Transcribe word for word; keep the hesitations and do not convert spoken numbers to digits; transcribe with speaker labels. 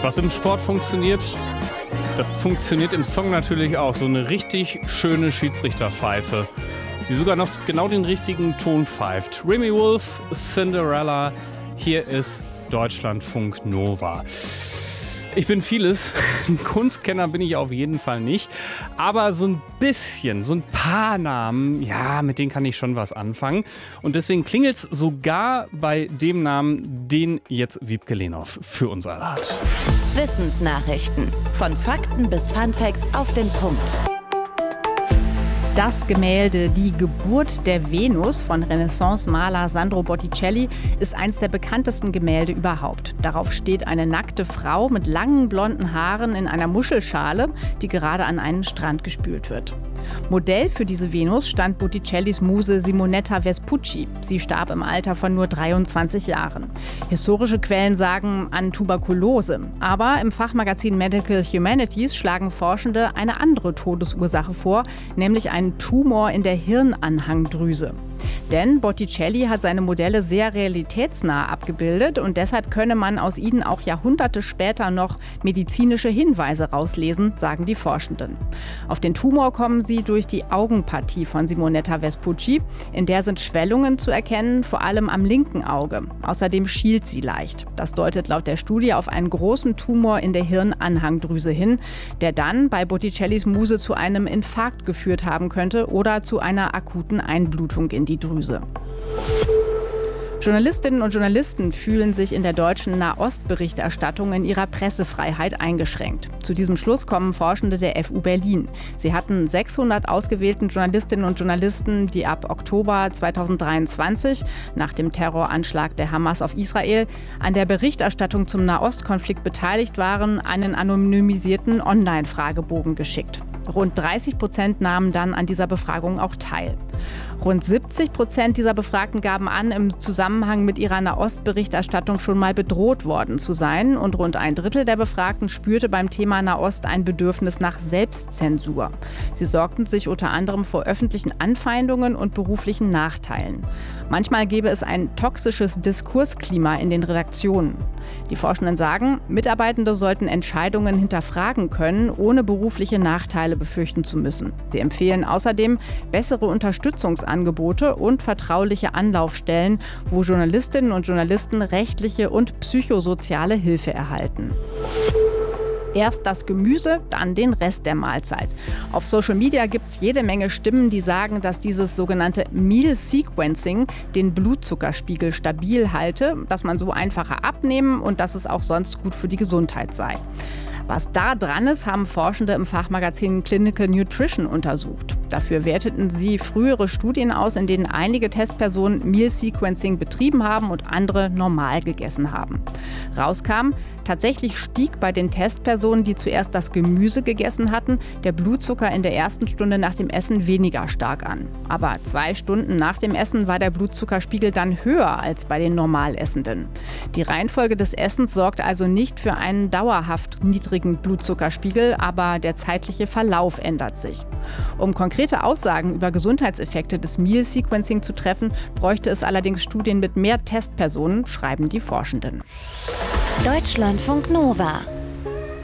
Speaker 1: Was im Sport funktioniert, das funktioniert im Song natürlich auch. So eine richtig schöne Schiedsrichterpfeife, die sogar noch genau den richtigen Ton pfeift. Remy Wolf, Cinderella, hier ist Deutschlandfunk Nova. Ich bin vieles, ein Kunstkenner bin ich auf jeden Fall nicht, aber so ein bisschen, so ein paar Namen, ja, mit denen kann ich schon was anfangen. Und deswegen klingelt es sogar bei dem Namen, den jetzt Wiebke Lehnhoff für uns alle hat.
Speaker 2: Wissensnachrichten. Von Fakten bis Funfacts auf den Punkt.
Speaker 3: Das Gemälde Die Geburt der Venus von Renaissance-Maler Sandro Botticelli ist eines der bekanntesten Gemälde überhaupt. Darauf steht eine nackte Frau mit langen blonden Haaren in einer Muschelschale, die gerade an einen Strand gespült wird. Modell für diese Venus stand Botticellis Muse Simonetta Vespucci. Sie starb im Alter von nur dreiundzwanzig Jahren. Historische Quellen sagen an Tuberkulose. Aber im Fachmagazin Medical Humanities schlagen Forschende eine andere Todesursache vor, nämlich einen Tumor in der Hirnanhangdrüse. Denn Botticelli hat seine Modelle sehr realitätsnah abgebildet und deshalb könne man aus ihnen auch Jahrhunderte später noch medizinische Hinweise rauslesen, sagen die Forschenden. Auf den Tumor kommen sie durch die Augenpartie von Simonetta Vespucci. In der sind Schwellungen zu erkennen, vor allem am linken Auge. Außerdem schielt sie leicht. Das deutet laut der Studie auf einen großen Tumor in der Hirnanhangdrüse hin, der dann bei Botticellis Muse zu einem Infarkt geführt haben könnte oder zu einer akuten Einblutung in die Drüse. Journalistinnen und Journalisten fühlen sich in der deutschen Nahostberichterstattung in ihrer Pressefreiheit eingeschränkt. Zu diesem Schluss kommen Forschende der F U Berlin. Sie hatten sechshundert ausgewählten Journalistinnen und Journalisten, die ab Oktober zweitausenddreiundzwanzig, nach dem Terroranschlag der Hamas auf Israel, an der Berichterstattung zum Nahostkonflikt beteiligt waren, einen anonymisierten Online-Fragebogen geschickt. Rund dreißig Prozent nahmen dann an dieser Befragung auch teil. Rund siebzig Prozent dieser Befragten gaben an, im Zusammenhang mit ihrer Nahostberichterstattung schon mal bedroht worden zu sein. Und rund ein Drittel der Befragten spürte beim Thema Nahost ein Bedürfnis nach Selbstzensur. Sie sorgten sich unter anderem vor öffentlichen Anfeindungen und beruflichen Nachteilen. Manchmal gäbe es ein toxisches Diskursklima in den Redaktionen. Die Forschenden sagen, Mitarbeitende sollten Entscheidungen hinterfragen können, ohne berufliche Nachteile befürchten zu müssen. Sie empfehlen außerdem bessere Unterstützungsangebote und vertrauliche Anlaufstellen, wo Journalistinnen und Journalisten rechtliche und psychosoziale Hilfe erhalten. Erst das Gemüse, dann den Rest der Mahlzeit. Auf Social Media gibt es jede Menge Stimmen, die sagen, dass dieses sogenannte Meal Sequencing den Blutzuckerspiegel stabil halte, dass man so einfacher abnehmen und dass es auch sonst gut für die Gesundheit sei. Was da dran ist, haben Forschende im Fachmagazin Clinical Nutrition untersucht. Dafür werteten sie frühere Studien aus, in denen einige Testpersonen Meal Sequencing betrieben haben und andere normal gegessen haben. Rauskam, tatsächlich stieg bei den Testpersonen, die zuerst das Gemüse gegessen hatten, der Blutzucker in der ersten Stunde nach dem Essen weniger stark an. Aber zwei Stunden nach dem Essen war der Blutzuckerspiegel dann höher als bei den Normalessenden. Die Reihenfolge des Essens sorgt also nicht für einen dauerhaft niedrigen Blutzuckerspiegel, aber der zeitliche Verlauf ändert sich. Um konkrete Aussagen über Gesundheitseffekte des Meal Sequencing zu treffen, bräuchte es allerdings Studien mit mehr Testpersonen, schreiben die Forschenden.
Speaker 2: Deutschlandfunk Nova.